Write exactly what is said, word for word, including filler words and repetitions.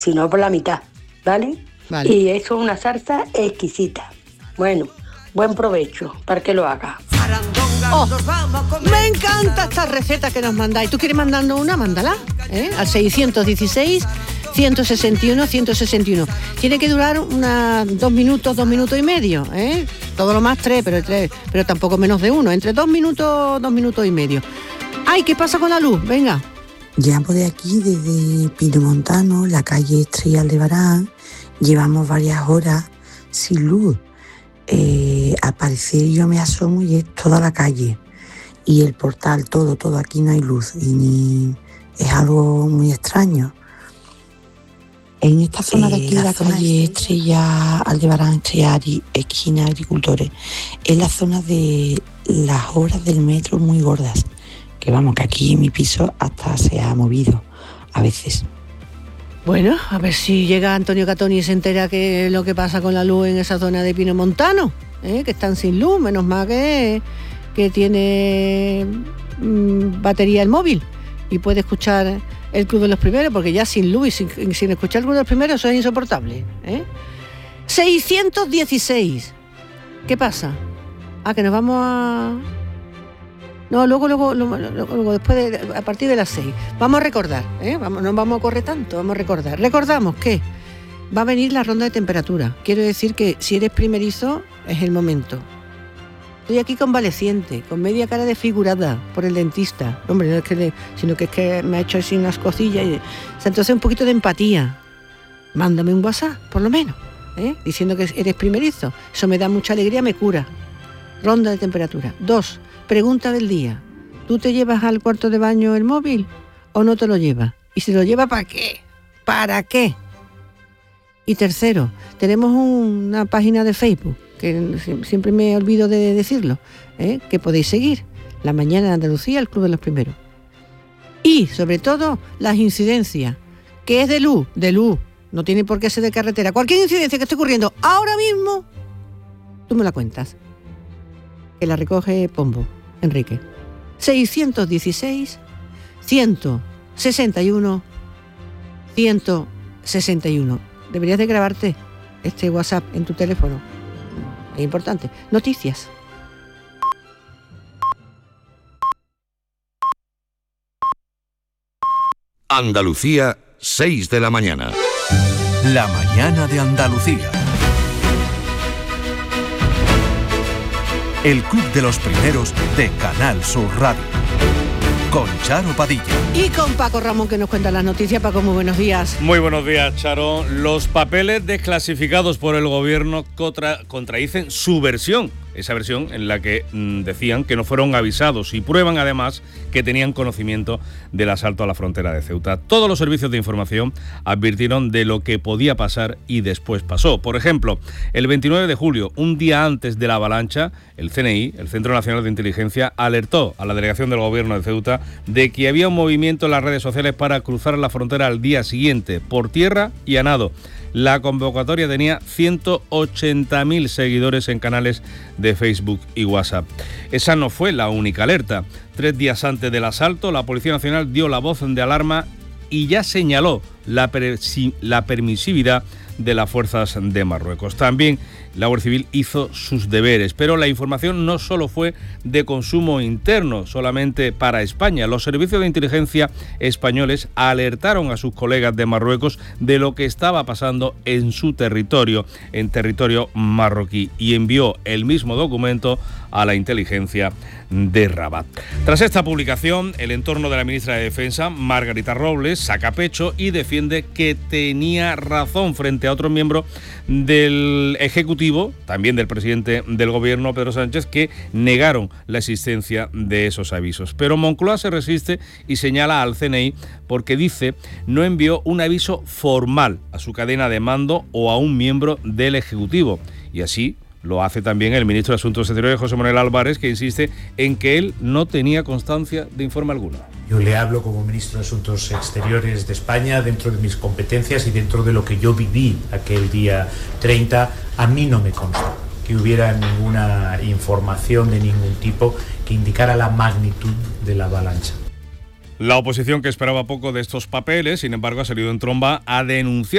sino por la mitad, ¿vale? Vale. Y eso es una salsa exquisita. Bueno, buen provecho para que lo haga. Oh, me encanta esta receta que nos mandáis. ¿Tú quieres mandarnos una? Mándala, ¿eh? Al seiscientos dieciséis, ciento sesenta y uno, ciento sesenta y uno. Tiene que durar unas dos minutos, dos minutos y medio, ¿eh? Todo lo más tres, pero tres, pero tampoco menos de uno. Entre dos minutos, dos minutos y medio. Ay, ¿qué pasa con la luz? Venga. Llamo de aquí, desde Pinomontano, la calle Estrella Aldebarán. Llevamos varias horas sin luz. Eh, al parecer yo me asomo y es toda la calle. Y el portal, todo, todo. Aquí no hay luz. Y ni es algo muy extraño. En esta zona eh, de aquí, la, la calle Estrella Aldebarán, Estrella, esquina Agricultores, es la zona de las horas del metro muy gordas. Que vamos, que aquí en mi piso hasta se ha movido a veces. Bueno, a ver si llega Antonio Catoni y se entera que lo que pasa con la luz en esa zona de Pinomontano, ¿eh? Que están sin luz, menos mal que, que tiene mmm, batería el móvil y puede escuchar el Club de los Primeros, porque ya sin luz y sin, sin escuchar el Club de los Primeros eso es insoportable, ¿eh? seiscientos dieciséis. ¿Qué pasa? Ah, que nos vamos a... No, luego, luego, luego, luego después, de, a partir de las seis. Vamos a recordar, ¿eh? Vamos, no vamos a correr tanto, vamos a recordar. Recordamos que va a venir la ronda de temperatura. Quiero decir que si eres primerizo, es el momento. Estoy aquí convaleciente, con media cara desfigurada por el dentista. Hombre, no es que le, sino que es que me ha hecho así unas cosillas. Y, o sea, entonces un poquito de empatía. Mándame un WhatsApp, por lo menos, ¿eh? Diciendo que eres primerizo. Eso me da mucha alegría, me cura. Ronda de temperatura. Dos. Pregunta del día. ¿Tú te llevas al cuarto de baño el móvil o no te lo llevas? Y si lo llevas, ¿para qué? ¿Para qué? Y tercero, tenemos una página de Facebook, que siempre me olvido de decirlo, ¿eh? Que podéis seguir. La Mañana de Andalucía, el Club de los Primeros. Y, sobre todo, las incidencias. ¿Qué es de luz? De luz. No tiene por qué ser de carretera. Cualquier incidencia que esté ocurriendo ahora mismo, tú me la cuentas. Que la recoge Pombo. Enrique. seiscientos dieciséis, ciento sesenta y uno, ciento sesenta y uno. Deberías de grabarte este WhatsApp en tu teléfono. Es importante. Noticias. Andalucía, seis de la mañana. La mañana de Andalucía. El Club de los Primeros de Canal Sur Radio. Con Charo Padilla. Y con Paco Ramón, que nos cuenta las noticias. Paco, muy buenos días. Muy buenos días, Charo. Los papeles desclasificados por el gobierno contra, contradicen su versión. Esa versión en la que mmm, decían que no fueron avisados y prueban además que tenían conocimiento del asalto a la frontera de Ceuta. Todos los servicios de información advirtieron de lo que podía pasar y después pasó. Por ejemplo, el veintinueve de julio, un día antes de la avalancha, el C N I, el Centro Nacional de Inteligencia, alertó a la delegación del gobierno de Ceuta de que había un movimiento en las redes sociales para cruzar la frontera al día siguiente, por tierra y a nado. La convocatoria tenía ciento ochenta mil seguidores en canales de Facebook y WhatsApp. Esa no fue la única alerta. Tres días antes del asalto, la Policía Nacional dio la voz de alarma y ya señaló la, persi- la permisividad de las fuerzas de Marruecos. También la Guardia Civil hizo sus deberes, pero la información no solo fue de consumo interno, solamente para España. Los servicios de inteligencia españoles alertaron a sus colegas de Marruecos de lo que estaba pasando en su territorio, en territorio marroquí, y envió el mismo documento a la inteligencia de Rabat. Tras esta publicación, el entorno de la ministra de Defensa, Margarita Robles, saca pecho y defiende que tenía razón frente a otro miembro del Ejecutivo, también del presidente del Gobierno, Pedro Sánchez, que negaron la existencia de esos avisos. Pero Moncloa se resiste y señala al C N I porque dice no envió un aviso formal a su cadena de mando o a un miembro del Ejecutivo. Y así lo hace también el ministro de Asuntos Exteriores, José Manuel Álvarez, que insiste en que él no tenía constancia de informe alguno. Yo le hablo como ministro de Asuntos Exteriores de España, dentro de mis competencias y dentro de lo que yo viví aquel día treinta. A mí no me consta que hubiera ninguna información de ningún tipo que indicara la magnitud de la avalancha. La oposición, que esperaba poco de estos papeles, sin embargo, ha salido en tromba a denunciar